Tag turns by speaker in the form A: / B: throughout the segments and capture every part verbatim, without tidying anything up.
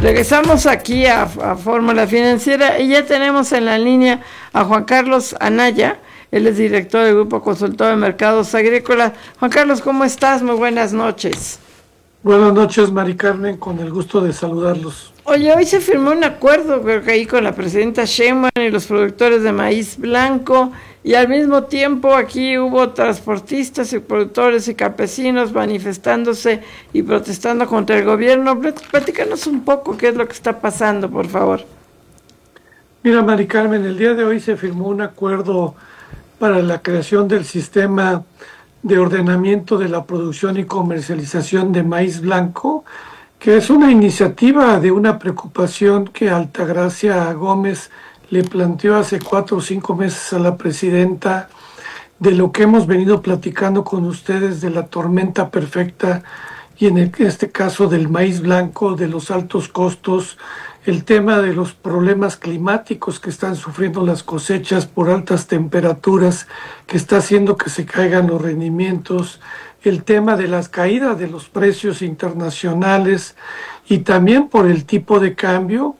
A: Regresamos aquí a, a Fórmula Financiera y ya tenemos en la línea a Juan Carlos Anaya. Él es director del Grupo Consultor de Mercados Agrícolas. Juan Carlos, ¿cómo estás? Muy buenas noches.
B: Buenas noches, Mari Carmen, con el gusto de saludarlos.
A: Oye, hoy se firmó un acuerdo, creo que ahí con la presidenta Sheinbaum y los productores de maíz blanco, y al mismo tiempo aquí hubo transportistas y productores y campesinos manifestándose y protestando contra el gobierno. Platícanos un poco qué es lo que está pasando, por favor.
B: Mira, Mari Carmen, el día de hoy se firmó un acuerdo para la creación del sistema de ordenamiento de la producción y comercialización de maíz blanco, que es una iniciativa de una preocupación que Altagracia Gómez le planteó hace cuatro o cinco meses a la presidenta, de lo que hemos venido platicando con ustedes de la tormenta perfecta y en, el, en este caso del maíz blanco, de los altos costos, el tema de los problemas climáticos que están sufriendo las cosechas por altas temperaturas, que está haciendo que se caigan los rendimientos, el tema de las caídas de los precios internacionales y también por el tipo de cambio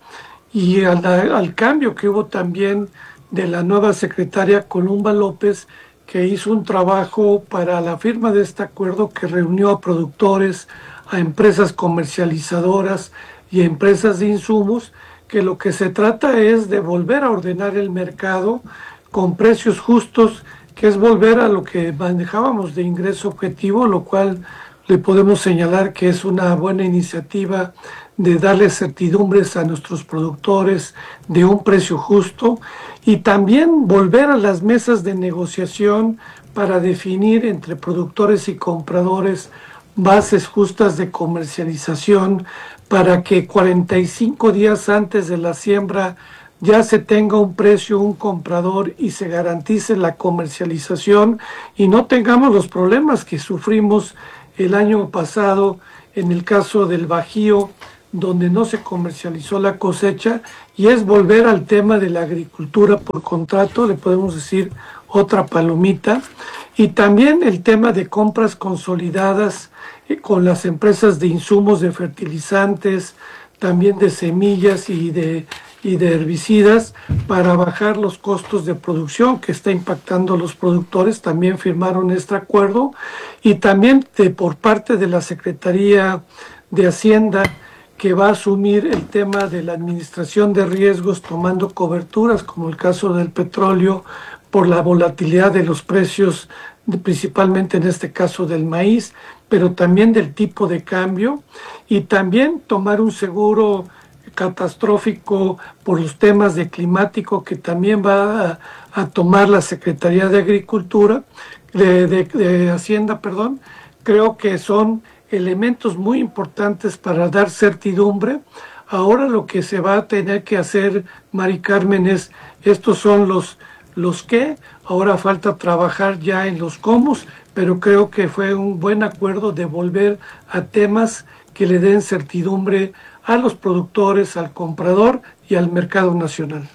B: y al, al cambio que hubo también de la nueva secretaria Columba López, que hizo un trabajo para la firma de este acuerdo que reunió a productores, a empresas comercializadoras y a empresas de insumos, que lo que se trata es de volver a ordenar el mercado con precios justos, que es volver a lo que manejábamos de ingreso objetivo, lo cual le podemos señalar que es una buena iniciativa de darle certidumbres a nuestros productores de un precio justo y también volver a las mesas de negociación para definir entre productores y compradores bases justas de comercialización para que cuarenta y cinco días antes de la siembra ya se tenga un precio, un comprador y se garantice la comercialización y no tengamos los problemas que sufrimos el año pasado en el caso del Bajío, donde no se comercializó la cosecha, y es volver al tema de la agricultura por contrato, le podemos decir otra palomita, y también el tema de compras consolidadas eh, con las empresas de insumos de fertilizantes, también de semillas y de, y de herbicidas para bajar los costos de producción que está impactando a los productores. También firmaron este acuerdo y también de, por parte de la Secretaría de Hacienda, que va a asumir el tema de la administración de riesgos tomando coberturas, como el caso del petróleo, por la volatilidad de los precios, principalmente en este caso del maíz, pero también del tipo de cambio, y también tomar un seguro catastrófico por los temas de climático que también va a, a tomar la Secretaría de Agricultura, de, de, de Hacienda, perdón. Creo que son elementos muy importantes para dar certidumbre. Ahora lo que se va a tener que hacer, Mari Carmen, es, estos son los, los qué, ahora falta trabajar ya en los cómo, pero creo que fue un buen acuerdo de volver a temas que le den certidumbre a los productores, al comprador y al mercado nacional.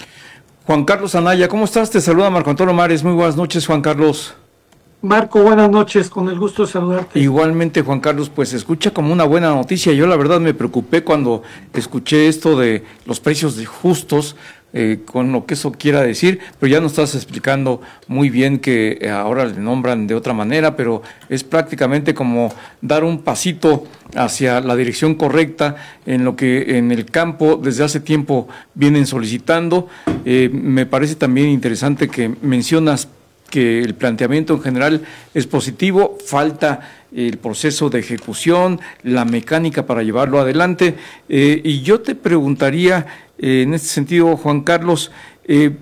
C: Juan Carlos Anaya, ¿cómo estás? Te saluda Marco Antonio Mares. Muy buenas noches, Juan Carlos.
B: Marco, buenas noches, con el gusto de saludarte.
C: Igualmente, Juan Carlos, pues se escucha como una buena noticia. Yo la verdad me preocupé cuando escuché esto de los precios de justos, eh, con lo que eso quiera decir, pero ya nos estás explicando muy bien que ahora le nombran de otra manera, pero es prácticamente como dar un pasito hacia la dirección correcta en lo que en el campo desde hace tiempo vienen solicitando. Eh, me parece también interesante que mencionas que el planteamiento en general es positivo, falta el proceso de ejecución, la mecánica para llevarlo adelante. Eh, y yo te preguntaría, eh, en este sentido, Juan Carlos, eh,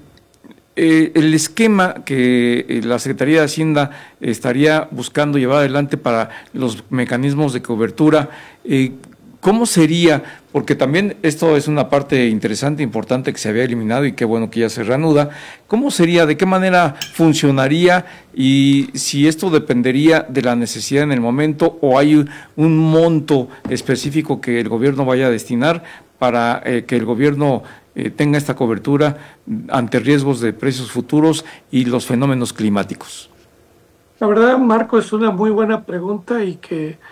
C: eh, el esquema que la Secretaría de Hacienda estaría buscando llevar adelante para los mecanismos de cobertura, eh, ¿cómo sería? Porque también esto es una parte interesante, importante que se había eliminado y qué bueno que ya se reanuda. ¿Cómo sería? ¿De qué manera funcionaría? Y si esto dependería de la necesidad en el momento o hay un monto específico que el gobierno vaya a destinar para eh, que el gobierno eh, tenga esta cobertura ante riesgos de precios futuros y los fenómenos climáticos.
B: La verdad, Marco, es una muy buena pregunta y que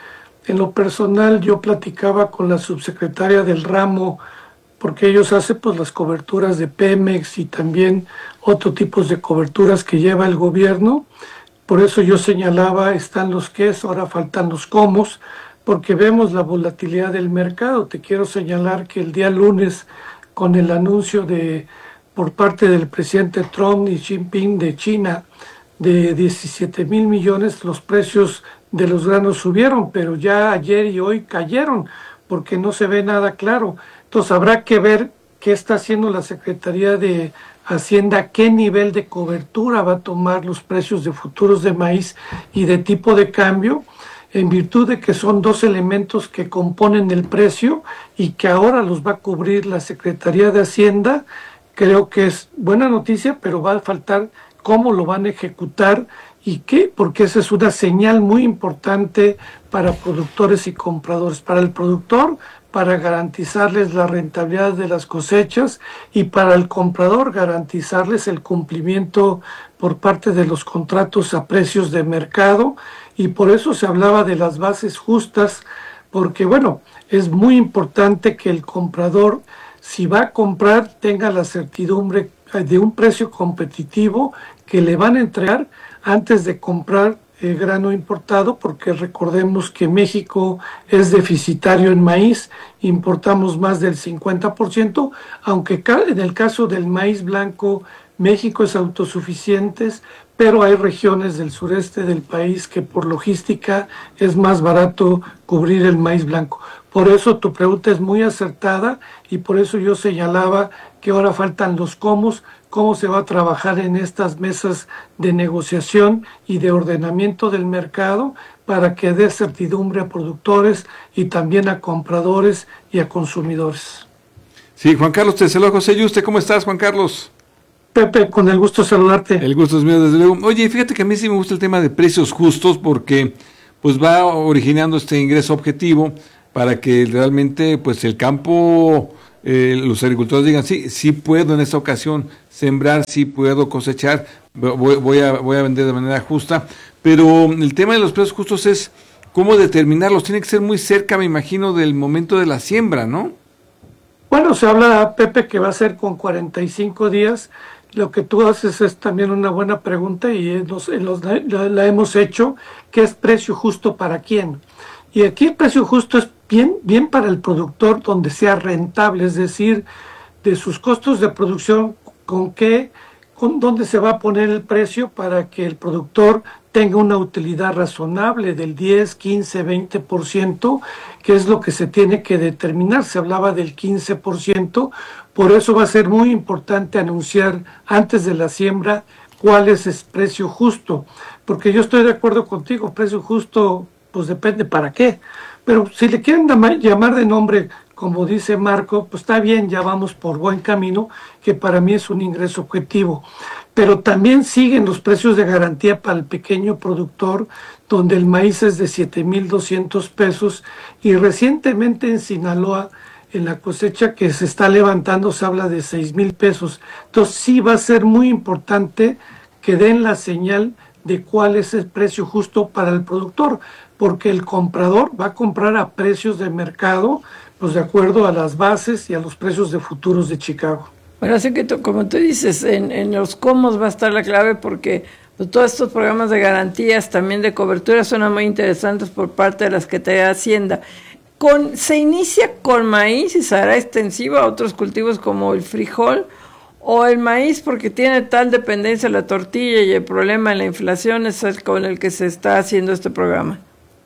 B: En lo personal, yo platicaba con la subsecretaria del ramo, porque ellos hacen pues las coberturas de Pemex y también otro tipos de coberturas que lleva el gobierno. Por eso yo señalaba, están los qués, ahora faltan los cómo, porque vemos la volatilidad del mercado. Te quiero señalar que el día lunes, con el anuncio de por parte del presidente Trump y Xi Jinping de China de diecisiete mil millones, los precios de los granos subieron, pero ya ayer y hoy cayeron, porque no se ve nada claro. Entonces habrá que ver qué está haciendo la Secretaría de Hacienda, qué nivel de cobertura va a tomar los precios de futuros de maíz y de tipo de cambio, en virtud de que son dos elementos que componen el precio y que ahora los va a cubrir la Secretaría de Hacienda. Creo que es buena noticia, pero va a faltar cómo lo van a ejecutar y qué, porque esa es una señal muy importante para productores y compradores. Para el productor, para garantizarles la rentabilidad de las cosechas, y para el comprador garantizarles el cumplimiento por parte de los contratos a precios de mercado. Y por eso se hablaba de las bases justas, porque bueno, es muy importante que el comprador, si va a comprar, tenga la certidumbre de un precio competitivo que le van a entregar antes de comprar eh, grano importado, porque recordemos que México es deficitario en maíz, importamos más del cincuenta por ciento, aunque en el caso del maíz blanco México es autosuficiente, pero hay regiones del sureste del país que por logística es más barato cubrir el maíz blanco. Por eso tu pregunta es muy acertada y por eso yo señalaba que ahora faltan los cómo, cómo se va a trabajar en estas mesas de negociación y de ordenamiento del mercado para que dé certidumbre a productores y también a compradores y a consumidores.
D: Sí, Juan Carlos, te saludo, José Yuste. ¿Cómo estás, Juan Carlos?
B: Pepe, con el gusto de saludarte.
D: El gusto es mío, desde luego. Oye, fíjate que a mí sí me gusta el tema de precios justos porque pues va originando este ingreso objetivo para que realmente pues el campo, eh, los agricultores digan, sí, sí puedo en esta ocasión sembrar, sí puedo cosechar, voy, voy, a, voy a vender de manera justa, pero el tema de los precios justos es cómo determinarlos. Tiene que ser muy cerca, me imagino, del momento de la siembra, ¿no?
B: Bueno, se habla, Pepe, que va a ser con cuarenta y cinco días. Lo que tú haces es también una buena pregunta y nos, los, la, la hemos hecho, ¿qué es precio justo para quién? Y aquí el precio justo es bien, bien para el productor donde sea rentable, es decir, de sus costos de producción, con qué, con dónde se va a poner el precio para que el productor tenga una utilidad razonable del diez, quince, veinte por ciento, que es lo que se tiene que determinar. Se hablaba del quince por ciento, por eso va a ser muy importante anunciar antes de la siembra cuál es el precio justo, porque yo estoy de acuerdo contigo, precio justo pues depende para qué, pero si le quieren llamar de nombre, como dice Marco, pues está bien, ya vamos por buen camino, que para mí es un ingreso objetivo. Pero también siguen los precios de garantía para el pequeño productor, donde el maíz es de siete mil doscientos pesos, y recientemente en Sinaloa, en la cosecha que se está levantando, se habla de seis mil pesos. Entonces sí va a ser muy importante que den la señal de cuál es el precio justo para el productor, porque el comprador va a comprar a precios de mercado, pues de acuerdo a las bases y a los precios de futuros de Chicago.
A: Bueno, así que tú, como tú dices, en, en los cómo va a estar la clave, porque pues, todos estos programas de garantías, también de cobertura, son muy interesantes por parte de la Secretaría de Hacienda. Con, ¿Se inicia con maíz y se hará extensivo a otros cultivos como el frijol o el maíz, porque tiene tal dependencia la tortilla y el problema en la inflación es el con el que se está haciendo este programa?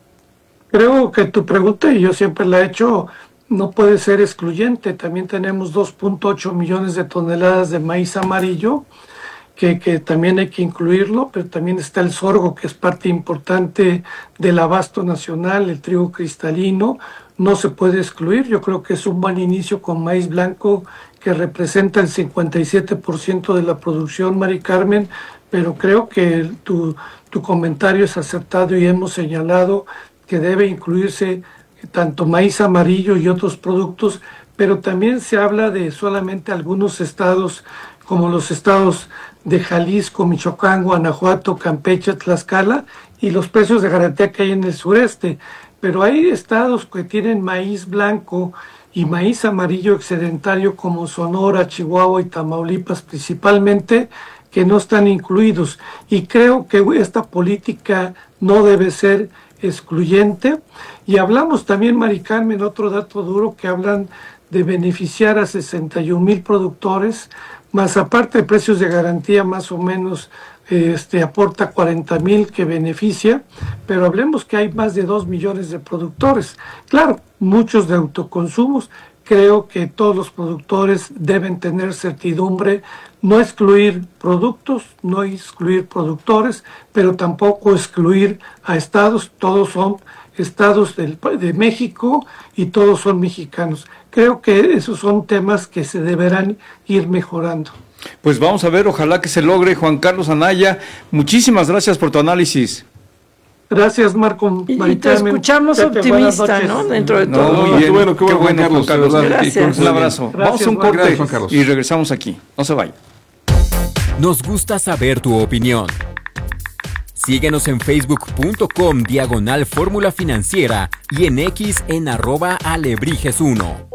B: Creo que tu pregunta, y yo siempre la he hecho, no puede ser excluyente. También tenemos dos punto ocho millones de toneladas de maíz amarillo, que, que también hay que incluirlo, pero también está el sorgo, que es parte importante del abasto nacional, el trigo cristalino, no se puede excluir. Yo creo que es un buen inicio con maíz blanco, que representa el cincuenta y siete por ciento de la producción, Mari Carmen, pero creo que tu, tu comentario es acertado y hemos señalado que debe incluirse tanto maíz amarillo y otros productos, pero también se habla de solamente algunos estados, como los estados de Jalisco, Michoacán, Guanajuato, Campeche, Tlaxcala, y los precios de garantía que hay en el sureste. pero hay estados que tienen maíz blanco y maíz amarillo excedentario como Sonora, Chihuahua y Tamaulipas principalmente, que no están incluidos. Y creo que esta política no debe ser excluyente. Y hablamos también, Mari Carmen, otro dato duro, que hablan de beneficiar a sesenta y un mil productores, más aparte de precios de garantía más o menos este, aporta cuarenta mil que beneficia, pero hablemos que hay más de dos millones de productores. Claro, muchos de autoconsumos. Creo que todos los productores deben tener certidumbre, no excluir productos, no excluir productores, pero tampoco excluir a estados. Todos son estados del, de México y todos son mexicanos. Creo que esos son temas que se deberán ir mejorando.
C: Pues vamos a ver, ojalá que se logre. Juan Carlos Anaya, muchísimas gracias por tu análisis.
B: Gracias, Marco.
A: Y, y te escuchamos Pepe, optimista, ¿no? Dentro de todo.
C: No, muy bien. Qué bueno, qué bueno, qué bueno Juan Carlos. Juan Carlos.
A: Gracias.
C: Un abrazo.
B: Gracias,
C: vamos a un corte
D: gracias, Juan Carlos.
C: Y regresamos aquí. No se vayan.
E: Nos gusta saber tu opinión. Síguenos en facebook.com diagonal fórmula financiera y en X en arroba alebrijes uno.